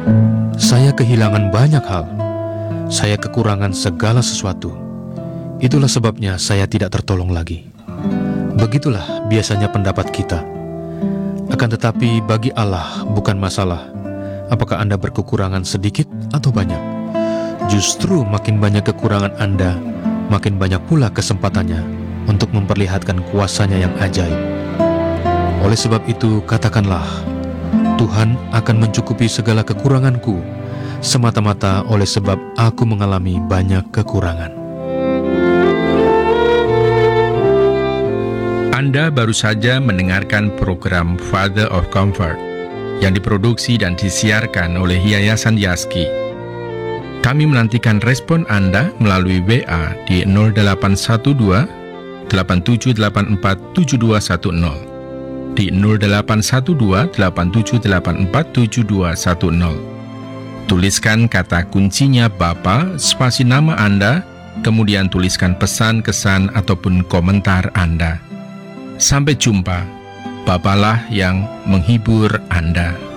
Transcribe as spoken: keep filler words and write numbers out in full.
Saya kehilangan banyak hal. Saya kekurangan segala sesuatu. Itulah sebabnya saya tidak tertolong lagi. Begitulah biasanya pendapat kita. Akan tetapi bagi Allah bukan masalah apakah Anda berkekurangan sedikit atau banyak. Justru makin banyak kekurangan Anda, makin banyak pula kesempatannya untuk memperlihatkan kuasanya yang ajaib. Oleh sebab itu katakanlah, Tuhan akan mencukupi segala kekuranganku, semata-mata oleh sebab aku mengalami banyak kekurangan. Anda baru saja mendengarkan program Father of Comfort yang diproduksi dan disiarkan oleh Yayasan Yaski. Kami menantikan respon Anda melalui W A di nol delapan satu dua, delapan tujuh delapan empat, tujuh dua satu nol, di nol delapan satu dua, delapan tujuh delapan empat, tujuh dua satu nol. Tuliskan kata kuncinya Bapa, spasi nama Anda, kemudian tuliskan pesan, kesan, ataupun komentar Anda. Sampai jumpa, Bapalah yang menghibur Anda.